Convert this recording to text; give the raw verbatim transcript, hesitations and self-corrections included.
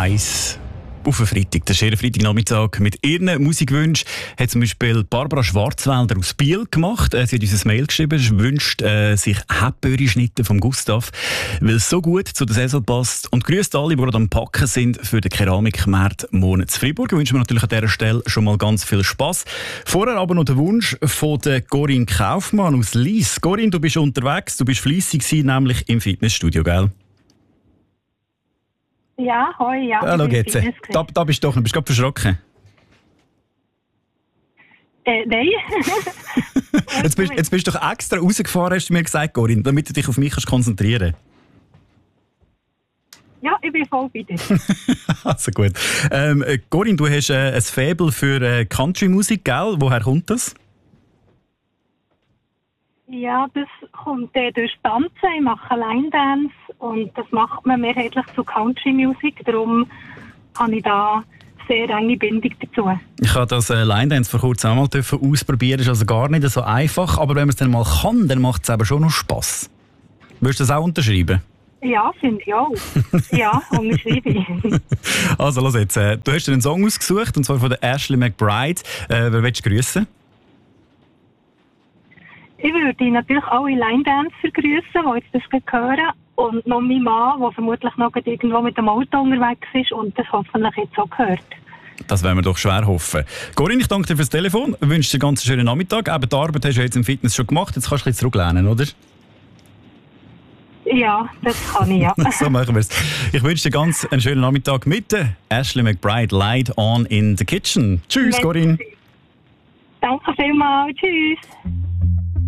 eins auf einen Freitag. Das ist ihr Freitagnachmittag. Mit ihren Musikwünschen hat zum Beispiel Barbara Schwarzwälder aus Biel gemacht. Sie hat uns ein Mail geschrieben, sie wünscht äh, sich Hepböhri-Schnitte vom Gustav, weil es so gut zu der Saison passt. Und grüßt alle, die gerade am Packen sind für den Keramikmarkt Monat zu Fribourg. Wir wünschen natürlich an dieser Stelle schon mal ganz viel Spass. Vorher aber noch der Wunsch von der Corinne Kaufmann aus Lies. Corinne, du bist unterwegs, du bist fleissig gewesen, nämlich im Fitnessstudio, gell? Ja, hoi, ja. Hallo, geht's? Da, da bist du doch noch. Bist du gerade verschrocken? Äh, nein. jetzt, bist, jetzt bist du doch extra rausgefahren, hast du mir gesagt, Corinne, damit du dich auf mich kannst konzentrieren kannst. Ja, ich bin voll bei dir. Also gut. Ähm, Corinne, du hast äh, ein Faible für äh, Country-Musik, gell? Woher kommt das? Ja, das kommt äh, durch Tanzen. Ich mache Line-Dance und das macht man mehrheitlich zu Country-Musik. Darum habe ich da sehr enge Bindung dazu. Ich habe das äh, Line-Dance vor kurzem einmal ausprobieren. Das ist also gar nicht so einfach. Aber wenn man es dann mal kann, dann macht es eben schon noch Spass. Würdest du das auch unterschreiben? Ja, finde ich auch. Ja, unterschreibe ich. Also, los jetzt. Äh, du hast dir einen Song ausgesucht, und zwar von der Ashley McBride. Äh, wer willst du grüßen? Ich würde natürlich alle Line-Dancer grüßen, die jetzt das hören. Und noch mein Mann, der vermutlich noch irgendwo mit dem Auto unterwegs ist und das hoffentlich jetzt auch gehört. Das werden wir doch schwer hoffen. Corinne, ich danke dir fürs Telefon. Ich wünsche dir einen ganz schönen Nachmittag. Eben die Arbeit hast du jetzt im Fitness schon gemacht. Jetzt kannst du ein bisschen zurücklehnen, oder? Ja, das kann ich, ja. So machen wir es. Ich wünsche dir ganz einen schönen Nachmittag mit der Ashley McBride. Light on in the kitchen. Tschüss, Corinne. Danke vielmals. Tschüss.